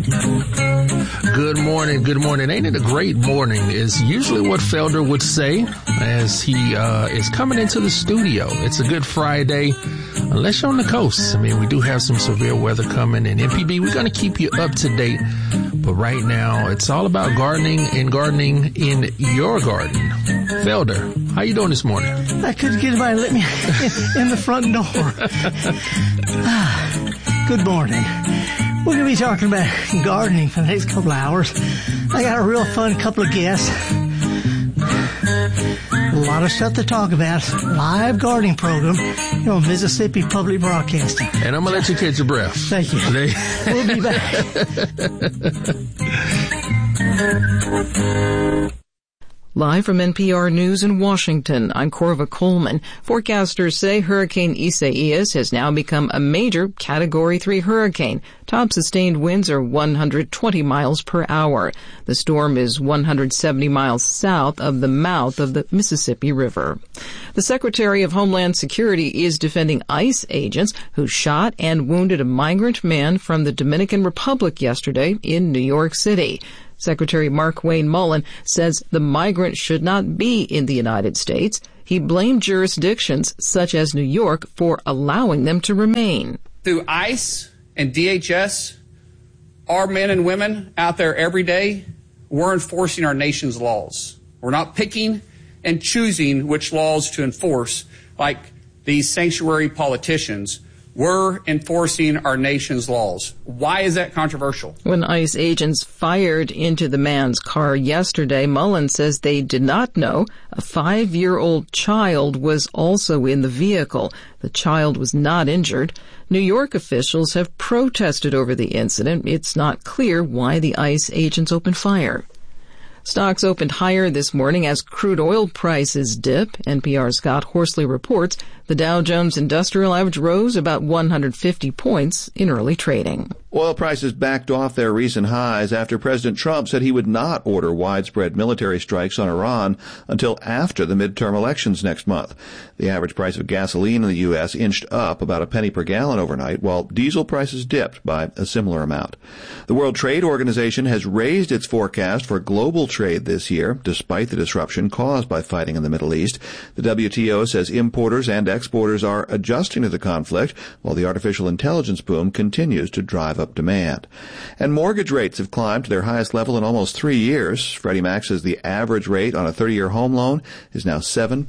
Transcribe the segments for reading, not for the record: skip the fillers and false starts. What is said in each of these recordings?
Good morning. Good morning. Ain't it a great morning is usually what Felder would say as he is coming into the studio. It's a good Friday, unless you're on the coast. I mean, we do have some severe weather coming, and MPB, we're going to keep you up to date. But right now, it's all about gardening and gardening in your garden. Felder, how you doing this morning? I couldn't get anybody to let me in the front door. Good morning. We're going to be talking about gardening for the next couple of hours. I got a real fun couple of guests. A lot of stuff to talk about. Live gardening program here on Mississippi Public Broadcasting. And I'm going to let you catch your breath. Thank you. We'll be back. Live from NPR News in Washington, I'm Corva Coleman. Forecasters say Hurricane Isaias has now become a major Category 3 hurricane. Top sustained winds are 120 miles per hour. The storm is 170 miles south of the mouth of the Mississippi River. The Secretary of Homeland Security is defending ICE agents who shot and wounded a migrant man from the Dominican Republic yesterday in New York City. Secretary Markwayne Mullin says the migrant should not be in the United States. He blamed jurisdictions such as New York for allowing them to remain. Through ICE and DHS, our men and women out there every day, we're enforcing our nation's laws. We're not picking and choosing which laws to enforce like these sanctuary politicians. We're enforcing our nation's laws. Why is that controversial? When ICE agents fired into the man's car yesterday, Mullin says they did not know a 5-year-old child was also in the vehicle. The child was not injured. New York officials have protested over the incident. It's not clear why the ICE agents opened fire. Stocks opened higher this morning as crude oil prices dip. NPR's Scott Horsley reports the Dow Jones Industrial Average rose about 150 points in early trading. Oil prices backed off their recent highs after President Trump said he would not order widespread military strikes on Iran until after the midterm elections next month. The average price of gasoline in the U.S. inched up about a penny per gallon overnight, while diesel prices dipped by a similar amount. The World Trade Organization has raised its forecast for global trade this year, despite the disruption caused by fighting in the Middle East. The WTO says importers and exporters are adjusting to the conflict, while the artificial intelligence boom continues to drive up demand. And mortgage rates have climbed to their highest level in almost 3 years. Freddie Mac says the average rate on a 30-year home loan is now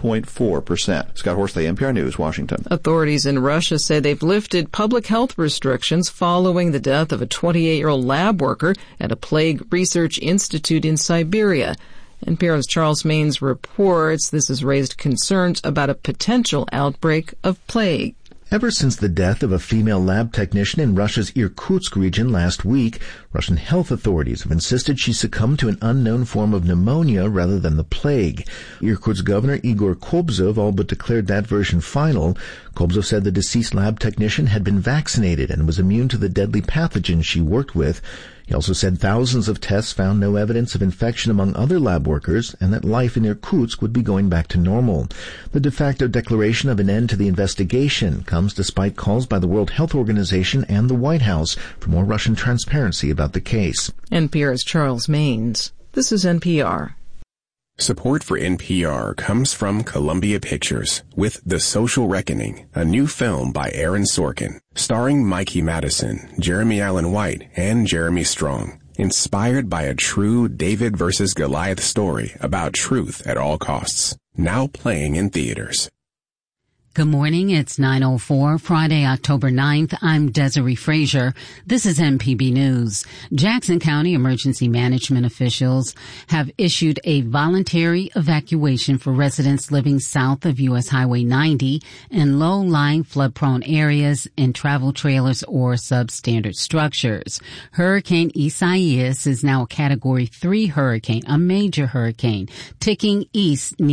7.4%. Scott Horsley, NPR News, Washington. Authorities in Russia say they've lifted public health restrictions following the death of a 28-year-old lab worker at a plague research institute in Siberia. NPR's Charles Maines reports this has raised concerns about a potential outbreak of plague. Ever since the death of a female lab technician in Russia's Irkutsk region last week, Russian health authorities have insisted she succumbed to an unknown form of pneumonia rather than the plague. Irkutsk Governor Igor Kobzov all but declared that version final. Kobzov said the deceased lab technician had been vaccinated and was immune to the deadly pathogens she worked with. He also said thousands of tests found no evidence of infection among other lab workers and that life in Irkutsk would be going back to normal. The de facto declaration of an end to the investigation comes despite calls by the World Health Organization and the White House for more Russian transparency about the case. NPR's Charles Maines. This is NPR. Support for NPR comes from Columbia Pictures with The Social Reckoning, a new film by Aaron Sorkin, starring Mikey Madison, Jeremy Allen White, and Jeremy Strong. Inspired by a true David versus Goliath story about truth at all costs. Now playing in theaters. Good morning. It's 9:04, Friday, October 9th. I'm Desiree Frazier. This is MPB News. Jackson County emergency management officials have issued a voluntary evacuation for residents living south of U.S. Highway 90 in low-lying flood-prone areas in travel trailers or substandard structures. Hurricane Isaias is now a Category 3 hurricane, a major hurricane, ticking east near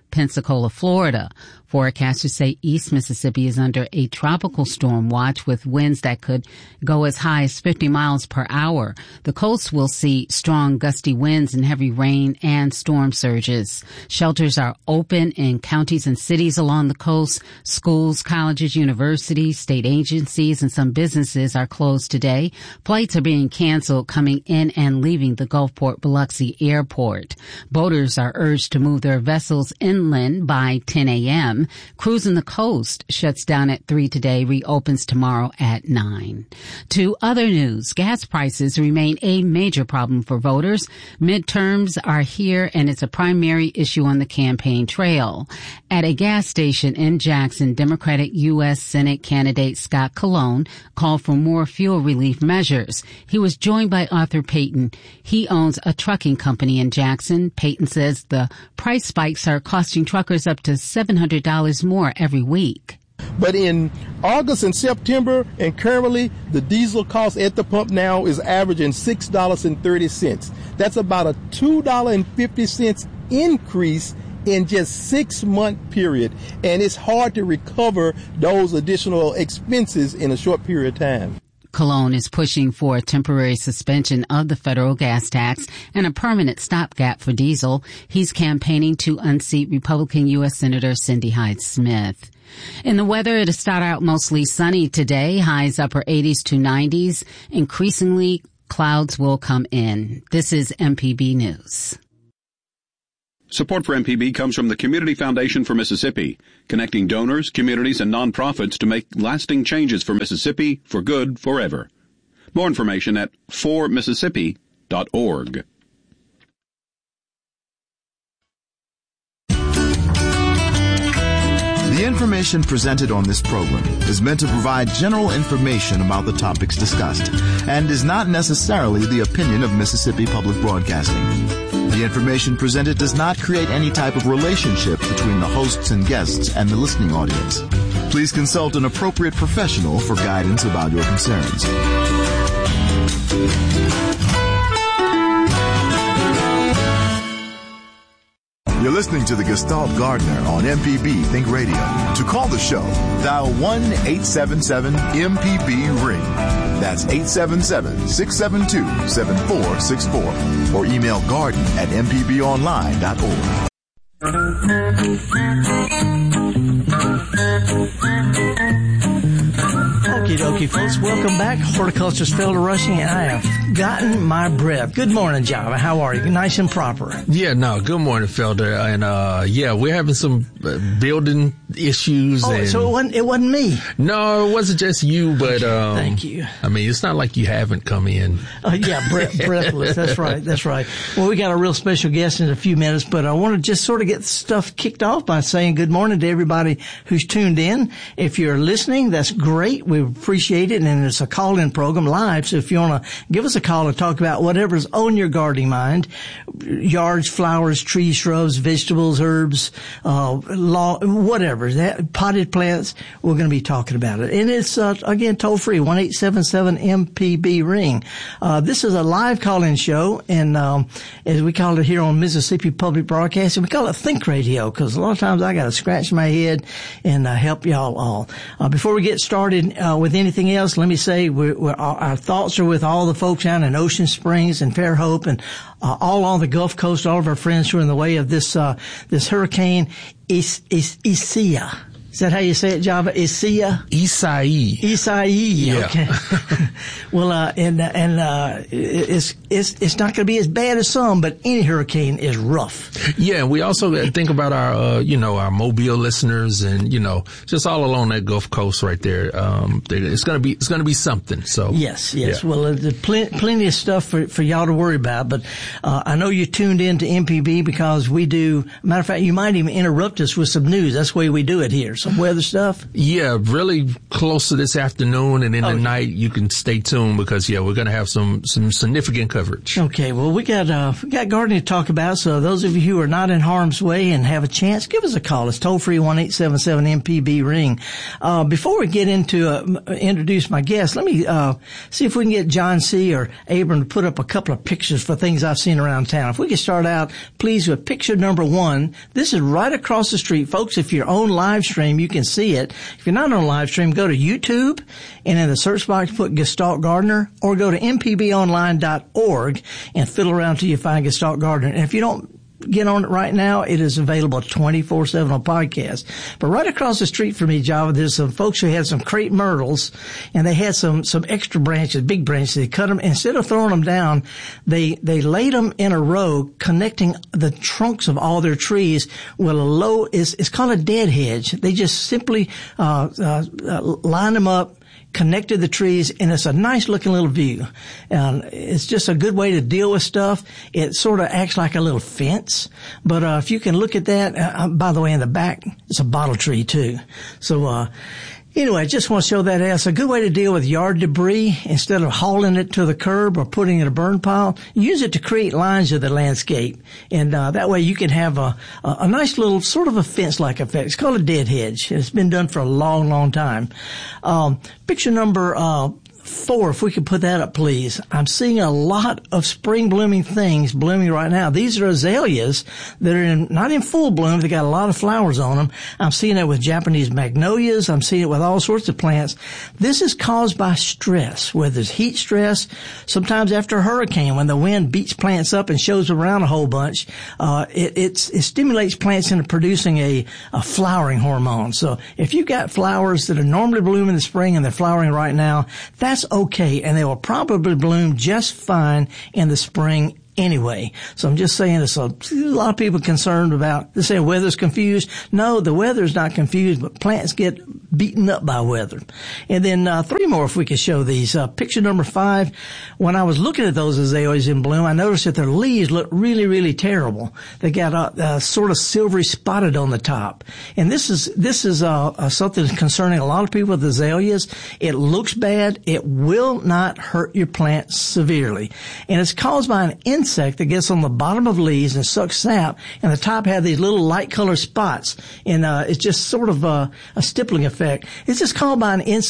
Pensacola, Florida. Forecasters say East Mississippi is under a tropical storm watch with winds that could go as high as 50 miles per hour. The coast will see strong gusty winds and heavy rain and storm surges. Shelters are open in counties and cities along the coast. Schools, colleges, universities, state agencies, and some businesses are closed today. Flights are being canceled coming in and leaving the Gulfport Biloxi Airport. Boaters are urged to move their vessels inland by 10 a.m. Cruising the coast shuts down at 3 today, reopens tomorrow at 9. To other news, gas prices remain a major problem for voters. Midterms are here, and it's a primary issue on the campaign trail. At a gas station in Jackson, Democratic U.S. Senate candidate Scott Colon called for more fuel relief measures. He was joined by Arthur Payton. He owns a trucking company in Jackson. Payton says the price spikes are costing truckers up to $700 more every week. But in August and September, and currently, the diesel cost at the pump now is averaging $6.30. That's about a $2.50 increase in just 6-month period. And it's hard to recover those additional expenses in a short period of time. Colon is pushing for a temporary suspension of the federal gas tax and a permanent stopgap for diesel. He's campaigning to unseat Republican U.S. Senator Cindy Hyde-Smith. In the weather, it'll start out mostly sunny today, highs upper 80s to 90s. Increasingly, clouds will come in. This is MPB News. Support for MPB comes from the Community Foundation for Mississippi, connecting donors, communities, and nonprofits to make lasting changes for Mississippi for good forever. More information at formississippi.org. The information presented on this program is meant to provide general information about the topics discussed and is not necessarily the opinion of Mississippi Public Broadcasting. The information presented does not create any type of relationship between the hosts and guests and the listening audience. Please consult an appropriate professional for guidance about your concerns. You're listening to the Gestalt Gardener on MPB Think Radio. To call the show, dial 1-877-MPB-RING. That's 877-672-7464. Or email garden@mpbonline.org. Okie dokie, folks. Welcome back. Horticulturist Felder Rushing, and I have gotten my breath. Good morning, Java. How are you? Nice and proper. Yeah, no, good morning, Felder. And, yeah, we're having some building issues. Oh, so it wasn't me. No, it wasn't just you, but, thank you. I mean, it's not like you haven't come in. Yeah, breathless. That's right. That's right. Well, we got a real special guest in a few minutes, but I want to just sort of get stuff kicked off by saying good morning to everybody who's tuned in. If you're listening, that's great. We appreciate it. And it's a call-in program live. So if you want to give us a call and talk about whatever's on your gardening mind, yards, flowers, trees, shrubs, vegetables, herbs, whatever, potted plants, we're going to be talking about it. And it's, again, toll free, 1-877-MPB-RING. This is a live call-in show. And, as we call it here on Mississippi Public Broadcasting, we call it Think Radio, because a lot of times I got to scratch my head and help y'all all. Before we get started with anything else, let me say our thoughts are with all the folks down in Ocean Springs and Fairhope and all on the Gulf Coast, all of our friends who are in the way of this hurricane Isaiah. Is that how you say it, Java? Isaiah? Isaiah. Yeah. Okay. Well, it's not going to be as bad as some, but any hurricane is rough. Yeah. We also think about our, our Mobile listeners and, just all along that Gulf Coast right there. It's going to be something. So. Yes. Yeah. Well, there's plenty of stuff for y'all to worry about, but, I know you tuned in to MPB because we do, matter of fact, you might even interrupt us with some news. That's the way we do it here. So some weather stuff? Yeah, really close to this afternoon, and in the night you can stay tuned because we're going to have some significant coverage. Okay, well we got gardening to talk about. So those of you who are not in harm's way and have a chance, give us a call. It's toll free 1-877-MPB-RING. Before we get into introduce my guest, let me see if we can get John C. or Abram to put up a couple of pictures for things I've seen around town. If we could start out, please, with picture number 1. This is right across the street, folks. If you're on live stream, you can see it. If you're not on live stream, go to YouTube and in the search box put Gestalt Gardener, or go to mpbonline.org and fiddle around till you find Gestalt Gardener. And if you don't get on it right now, it is available 24/7 on podcast. But right across the street from me, Java, there's some folks who had some crepe myrtles, and they had some extra branches, big branches. They cut them, instead of throwing them down, they laid them in a row, connecting the trunks of all their trees with a low, it's called a dead hedge. They just simply line them up, connected the trees, and it's a nice looking little view. It's just a good way to deal with stuff. It sort of acts like a little fence. But if you can look at that, by the way, in the back, it's a bottle tree too. So anyway, I just want to show that as a good way to deal with yard debris. Instead of hauling it to the curb or putting it in a burn pile, use it to create lines of the landscape. And that way you can have a nice little sort of a fence-like effect. It's called a dead hedge. It's been done for a long, long time. Picture number 4, if we could put that up, please. I'm seeing a lot of spring blooming things blooming right now. These are azaleas that are not in full bloom. They got a lot of flowers on them. I'm seeing it with Japanese magnolias. I'm seeing it with all sorts of plants. This is caused by stress, whether it's heat stress, sometimes after a hurricane when the wind beats plants up and shows them around a whole bunch. It stimulates plants into producing a flowering hormone. So if you've got flowers that are normally blooming in the spring and they're flowering right now, that's okay, and they will probably bloom just fine in the spring anyway. So I'm just saying, there's a lot of people concerned about, they say weather's confused. No, the weather's not confused, but plants get beaten up by weather. And then 3 more, if we could show these. Picture number 5, when I was looking at those azaleas in bloom, I noticed that their leaves look really, really terrible. They got sort of silvery spotted on the top. And this is something that's concerning a lot of people with azaleas. It looks bad. It will not hurt your plant severely. And it's caused by an insect that gets on the bottom of leaves and sucks sap, and the top have these little light colored spots. And it's just sort of a stippling effect. It's just caused by an insect